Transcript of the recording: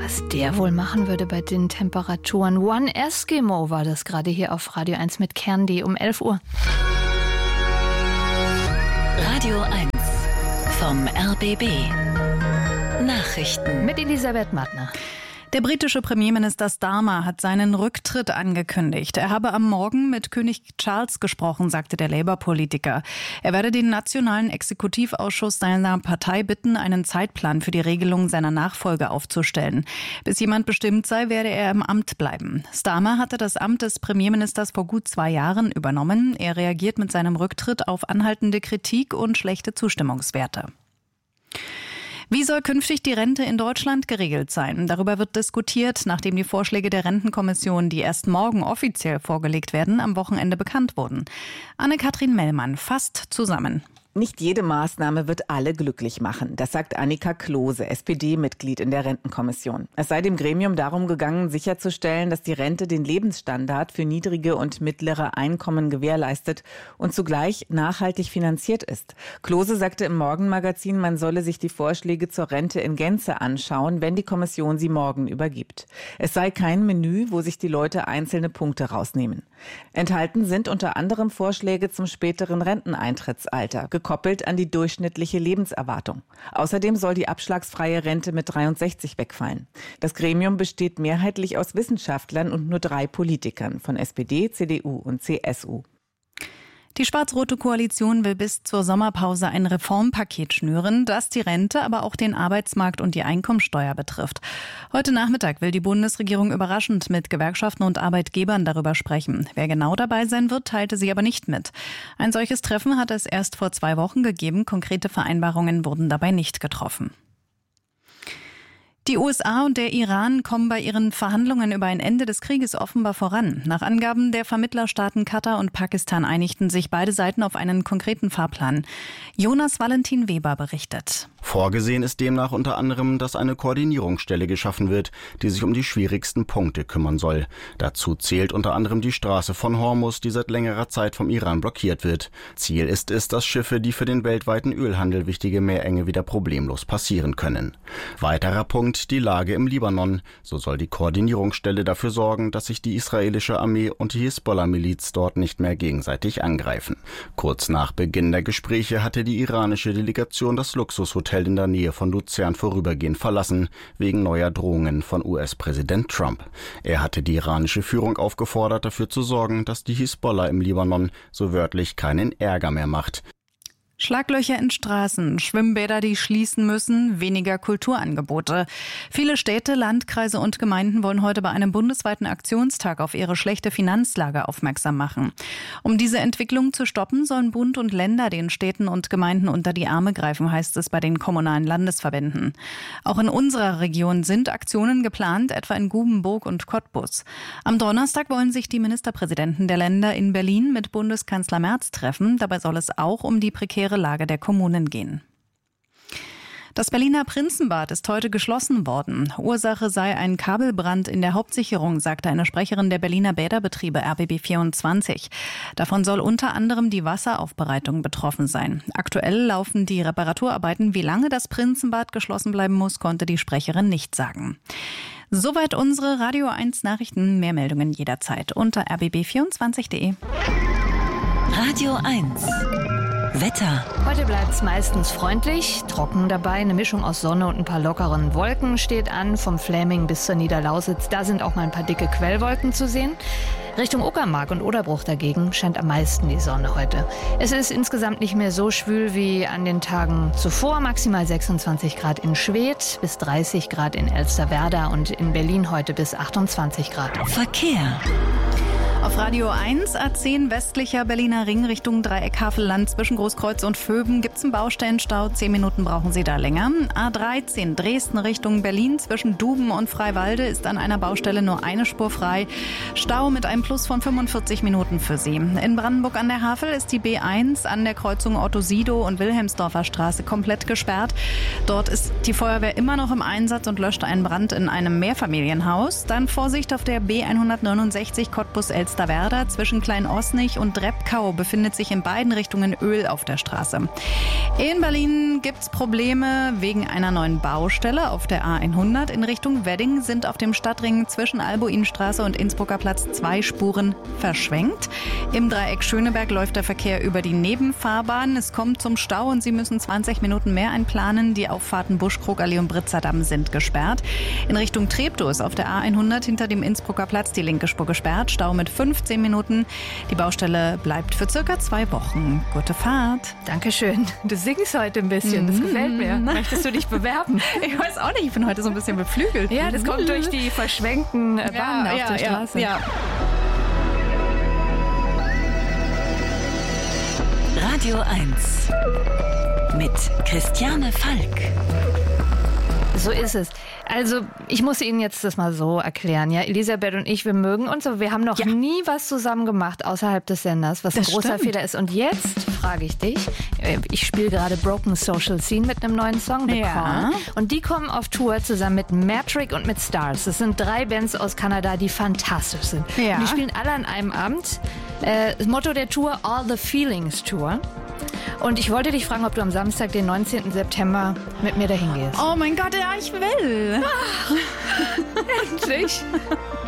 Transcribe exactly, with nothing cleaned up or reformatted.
Was der wohl machen würde bei den Temperaturen. One Eskimo war das gerade hier auf Radio eins mit Candy um elf Uhr. Radio eins vom R B B. Nachrichten Mit Elisabeth Mattner. Der britische Premierminister Starmer hat seinen Rücktritt angekündigt. Er habe am Morgen mit König Charles gesprochen, sagte der Labour-Politiker. Er werde den Nationalen Exekutivausschuss seiner Partei bitten, einen Zeitplan für die Regelung seiner Nachfolge aufzustellen. Bis jemand bestimmt sei, werde er im Amt bleiben. Starmer hatte das Amt des Premierministers vor gut zwei Jahren übernommen. Er reagiert mit seinem Rücktritt auf anhaltende Kritik und schlechte Zustimmungswerte. Wie soll künftig die Rente in Deutschland geregelt sein? Darüber wird diskutiert, nachdem die Vorschläge der Rentenkommission, die erst morgen offiziell vorgelegt werden, am Wochenende bekannt wurden. Anne-Kathrin Mellmann fasst zusammen. Nicht jede Maßnahme wird alle glücklich machen. Das sagt Annika Klose, S P D-Mitglied in der Rentenkommission. Es sei dem Gremium darum gegangen, sicherzustellen, dass die Rente den Lebensstandard für niedrige und mittlere Einkommen gewährleistet und zugleich nachhaltig finanziert ist. Klose sagte im Morgenmagazin, man solle sich die Vorschläge zur Rente in Gänze anschauen, wenn die Kommission sie morgen übergibt. Es sei kein Menü, wo sich die Leute einzelne Punkte rausnehmen. Enthalten sind unter anderem Vorschläge zum späteren Renteneintrittsalter, gekoppelt an die durchschnittliche Lebenserwartung. Außerdem soll die abschlagsfreie Rente mit dreiundsechzig wegfallen. Das Gremium besteht mehrheitlich aus Wissenschaftlern und nur drei Politikern von S P D, C D U und C S U. Die schwarz-rote Koalition will bis zur Sommerpause ein Reformpaket schnüren, das die Rente, aber auch den Arbeitsmarkt und die Einkommensteuer betrifft. Heute Nachmittag will die Bundesregierung überraschend mit Gewerkschaften und Arbeitgebern darüber sprechen. Wer genau dabei sein wird, teilte sie aber nicht mit. Ein solches Treffen hat es erst vor zwei Wochen gegeben. Konkrete Vereinbarungen wurden dabei nicht getroffen. Die U S A und der Iran kommen bei ihren Verhandlungen über ein Ende des Krieges offenbar voran. Nach Angaben der Vermittlerstaaten Katar und Pakistan einigten sich beide Seiten auf einen konkreten Fahrplan. Jonas Valentin Weber berichtet. Vorgesehen ist demnach unter anderem, dass eine Koordinierungsstelle geschaffen wird, die sich um die schwierigsten Punkte kümmern soll. Dazu zählt unter anderem die Straße von Hormuz, die seit längerer Zeit vom Iran blockiert wird. Ziel ist es, dass Schiffe, die für den weltweiten Ölhandel wichtige Meerenge wieder problemlos passieren können. Weiterer Punkt: die Lage im Libanon. So soll die Koordinierungsstelle dafür sorgen, dass sich die israelische Armee und die Hisbollah-Miliz dort nicht mehr gegenseitig angreifen. Kurz nach Beginn der Gespräche hatte die iranische Delegation das Luxushotel in der Nähe von Luzern vorübergehend verlassen, wegen neuer Drohungen von U S-Präsident Trump. Er hatte die iranische Führung aufgefordert, dafür zu sorgen, dass die Hisbollah im Libanon so wörtlich keinen Ärger mehr macht. Schlaglöcher in Straßen, Schwimmbäder, die schließen müssen, weniger Kulturangebote. Viele Städte, Landkreise und Gemeinden wollen heute bei einem bundesweiten Aktionstag auf ihre schlechte Finanzlage aufmerksam machen. Um diese Entwicklung zu stoppen, sollen Bund und Länder den Städten und Gemeinden unter die Arme greifen, heißt es bei den kommunalen Landesverbänden. Auch in unserer Region sind Aktionen geplant, etwa in Gubenburg und Cottbus. Am Donnerstag wollen sich die Ministerpräsidenten der Länder in Berlin mit Bundeskanzler Merz treffen. Dabei soll es auch um die prekäre Lage der Kommunen gehen. Das Berliner Prinzenbad ist heute geschlossen worden. Ursache sei ein Kabelbrand in der Hauptsicherung, sagte eine Sprecherin der Berliner Bäderbetriebe R B B vierundzwanzig. Davon soll unter anderem die Wasseraufbereitung betroffen sein. Aktuell laufen die Reparaturarbeiten. Wie lange das Prinzenbad geschlossen bleiben muss, konnte die Sprecherin nicht sagen. Soweit unsere Radio eins Nachrichten. Mehr Meldungen jederzeit unter r b b vierundzwanzig punkt de. Radio eins Wetter. Heute bleibt es meistens freundlich, trocken dabei. Eine Mischung aus Sonne und ein paar lockeren Wolken steht an. Vom Fläming bis zur Niederlausitz. Da sind auch mal ein paar dicke Quellwolken zu sehen. Richtung Uckermark und Oderbruch dagegen scheint am meisten die Sonne heute. Es ist insgesamt nicht mehr so schwül wie an den Tagen zuvor. Maximal sechsundzwanzig Grad in Schwedt, bis dreißig Grad in Elsterwerda und in Berlin heute bis achtundzwanzig Grad. Verkehr. Auf Radio eins, A zehn westlicher Berliner Ring Richtung Dreieck-Havelland zwischen Großkreuz und Vöben gibt's einen Baustellenstau. Zehn Minuten brauchen Sie da länger. A dreizehn Dresden Richtung Berlin zwischen Duben und Freiwalde ist an einer Baustelle nur eine Spur frei. Stau mit einem Plus von fünfundvierzig Minuten für Sie. In Brandenburg an der Havel ist die B eins an der Kreuzung Otto-Sido und Wilhelmsdorfer Straße komplett gesperrt. Dort ist die Feuerwehr immer noch im Einsatz und löscht einen Brand in einem Mehrfamilienhaus. Dann Vorsicht auf der B hundertneunundsechzig Cottbus-Elster Elsterwerda. Zwischen Klein-Osnich und Repkau befindet sich in beiden Richtungen Öl auf der Straße. In Berlin gibt's Probleme wegen einer neuen Baustelle auf der A hundert. In Richtung Wedding sind auf dem Stadtring zwischen Albuinstraße und Innsbrucker Platz zwei Spuren verschwenkt. Im Dreieck Schöneberg läuft der Verkehr über die Nebenfahrbahn. Es kommt zum Stau und Sie müssen zwanzig Minuten mehr einplanen. Die Auffahrten Buschkrogallee und Britzerdamm sind gesperrt. In Richtung Treptow ist auf der A hundert hinter dem Innsbrucker Platz die linke Spur gesperrt. Stau mit fünfzehn Minuten. Die Baustelle bleibt für circa zwei Wochen. Gute Fahrt. Dankeschön. Du singst heute ein bisschen. Das gefällt mir. Möchtest du dich bewerben? Ich weiß auch nicht. Ich bin heute so ein bisschen beflügelt. Ja, das kommt durch die verschwenkten Bahnen ja, auf ja, der Straße. Ja, ja. Radio eins mit Christiane Falk. So ist es. Also, ich muss Ihnen jetzt das mal so erklären. Ja, Elisabeth und ich, wir mögen uns, aber wir haben noch ja. nie was zusammen gemacht außerhalb des Senders, was das ein großer stimmt. Fehler ist. Und jetzt frage ich dich, ich spiele gerade Broken Social Scene mit einem neuen Song, The ja. Call. Und die kommen auf Tour zusammen mit Metric und mit Stars. Das sind drei Bands aus Kanada, die fantastisch sind. Ja. Und die spielen alle an einem Abend. Äh, das Motto der Tour, All the Feelings Tour. Und ich wollte dich fragen, ob du am Samstag, den neunzehnten September, mit mir dahin gehst. Oh mein Gott, ja, ich will. Ach, endlich.